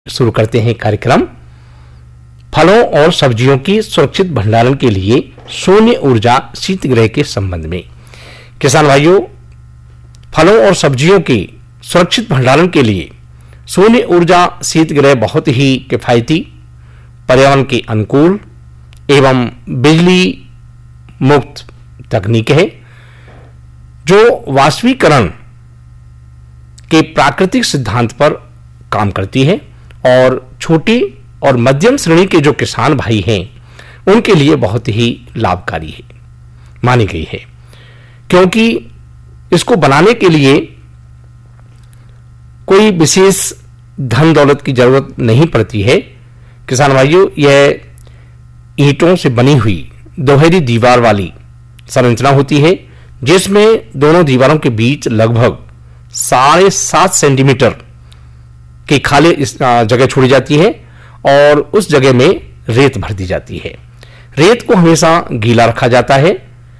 शुरू करते हैं कार्यक्रम फलों और सब्जियों की सुरक्षित भंडारण के लिए शून्य ऊर्जा शीतगृह के संबंध में। किसान भाइयों, फलों और सब्जियों के सुरक्षित भंडारण के लिए शून्य ऊर्जा शीतगृह बहुत ही किफायती, पर्यावरण के अनुकूल एवं बिजली मुक्त तकनीक है, जो वाष्पीकरण के प्राकृतिक सिद्धांत पर काम करती है और छोटी और मध्यम श्रेणी के जो किसान भाई हैं उनके लिए बहुत ही लाभकारी है मानी गई है, क्योंकि इसको बनाने के लिए कोई विशेष धन दौलत की जरूरत नहीं पड़ती है। किसान भाइयों, यह ईंटों से बनी हुई दोहरी दीवार वाली संरचना होती है, जिसमें दोनों दीवारों के बीच लगभग 7.5 सेंटीमीटर की खाली जगह छोड़ी जाती है और उस जगह में रेत भर दी जाती है। रेत को हमेशा गीला रखा जाता है,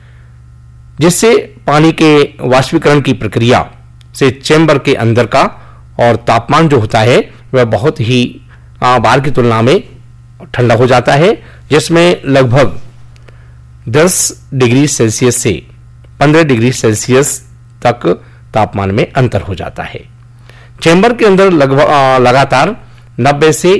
जिससे पानी के वाष्पीकरण की प्रक्रिया से चैम्बर के अंदर का और तापमान जो होता है वह बहुत ही बाहर की तुलना में ठंडा हो जाता है, जिसमें लगभग 10 डिग्री सेल्सियस से 15 डिग्री सेल्सियस तक तापमान में अंतर हो जाता है। चैम्बर के अंदर लगातार 90 से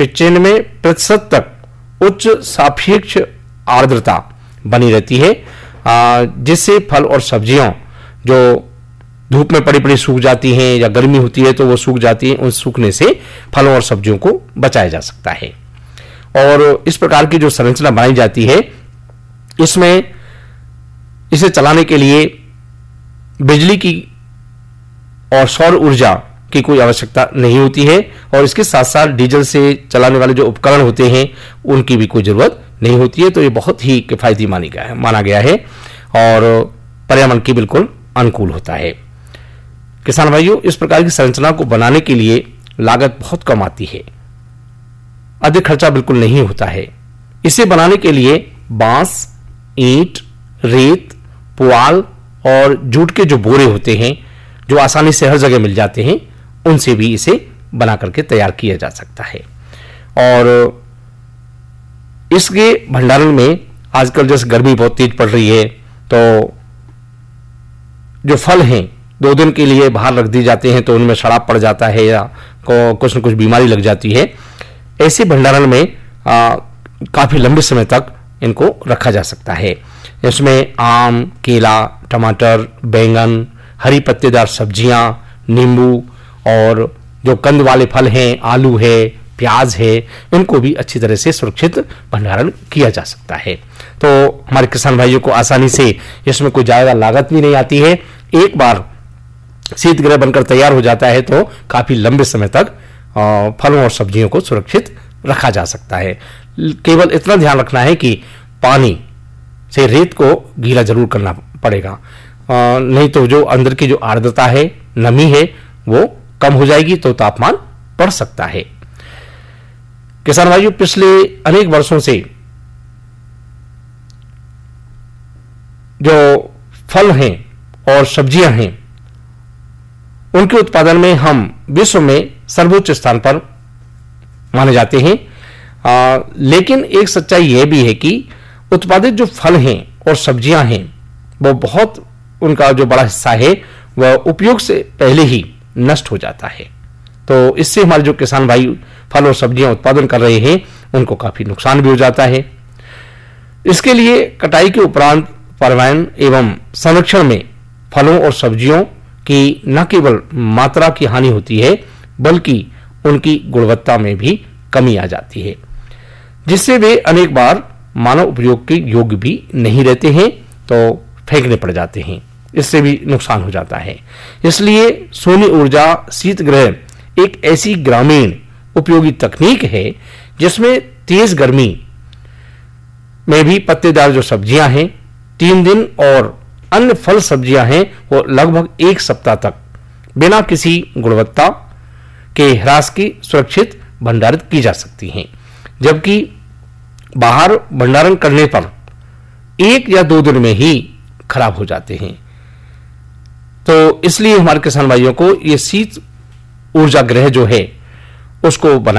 95% तक उच्च सापेक्ष आर्द्रता बनी रहती है, जिससे फल और सब्जियां जो धूप में पड़ी पड़ी सूख जाती हैं या गर्मी होती है तो वो सूख जाती हैं, उस सूखने से फलों और सब्जियों को बचाया जा सकता है। और इस प्रकार की जो संरचना बनाई जाती है, इसमें इसे चलाने के लिए बिजली की और सौर ऊर्जा की कोई आवश्यकता नहीं होती है, और इसके साथ साथ डीजल से चलाने वाले जो उपकरण होते हैं उनकी भी कोई जरूरत नहीं होती है। तो ये बहुत ही किफायती माना गया है और पर्यावरण की बिल्कुल अनुकूल होता है। किसान भाइयों, इस प्रकार की संरचना को बनाने के लिए लागत बहुत कम आती है, अधिक खर्चा बिल्कुल नहीं होता है। इसे बनाने के लिए बांस, ईंट, रेत, पुआल और जूट के जो बोरे होते हैं जो आसानी से हर जगह मिल जाते हैं, उनसे भी इसे बना करके तैयार किया जा सकता है। और इसके भंडारण में आजकल जैसे गर्मी बहुत तेज पड़ रही है, तो जो फल हैं 2 दिन के लिए बाहर रख दिए जाते हैं तो उनमें सड़ाप पड़ जाता है या कुछ न कुछ बीमारी लग जाती है। ऐसे भंडारण में काफी लंबे समय तक इनको रखा जा सकता है। इसमें आम, केला, टमाटर, बैंगन, हरी पत्तेदार सब्जियां, नींबू और जो कंद वाले फल हैं, आलू है, प्याज है, इनको भी अच्छी तरह से सुरक्षित भंडारण किया जा सकता है। तो हमारे किसान भाइयों को आसानी से इसमें कोई ज्यादा लागत भी नहीं आती है। एक बार शीतगृह बनकर तैयार हो जाता है तो काफी लंबे समय तक फलों और सब्जियों को सुरक्षित रखा जा सकता है। केवल इतना ध्यान रखना है कि पानी से रेत को गीला जरूर करना पड़ेगा, नहीं तो जो अंदर की जो आर्द्रता है, नमी है, वो कम हो जाएगी तो तापमान बढ़ सकता है। किसान भाइयों, पिछले अनेक वर्षों से जो फल हैं और सब्जियां हैं उनके उत्पादन में हम विश्व में सर्वोच्च स्थान पर माने जाते हैं, लेकिन एक सच्चाई यह भी है कि उत्पादित जो फल हैं और सब्जियां हैं वो बहुत, उनका जो बड़ा हिस्सा है वह उपयोग से पहले ही नष्ट हो जाता है। तो इससे हमारे जो किसान भाई फल और सब्जियां उत्पादन कर रहे हैं उनको काफी नुकसान भी हो जाता है। इसके लिए कटाई के उपरांत परिवहन एवं संरक्षण में फलों और सब्जियों की न केवल मात्रा की हानि होती है बल्कि उनकी गुणवत्ता में भी कमी आ जाती है, जिससे वे अनेक बार मानव उपयोग के योग्य भी नहीं रहते हैं, तो फेंकने पड़ जाते हैं। इससे भी नुकसान हो जाता है। इसलिए शून्य ऊर्जा शीतगृह एक ऐसी ग्रामीण उपयोगी तकनीक है जिसमें तेज गर्मी में भी पत्तेदार जो सब्जियां हैं 3 दिन और अन्य फल सब्जियां हैं वो लगभग 1 सप्ताह तक बिना किसी गुणवत्ता के ह्रास की सुरक्षित भंडारित की जा सकती हैं, जबकि बाहर भंडारण करने पर 1 या 2 दिन में ही खराब हो जाते हैं। तो इसलिए हमारे किसान भाइयों को ये शीत ऊर्जा गृह जो है उसको बना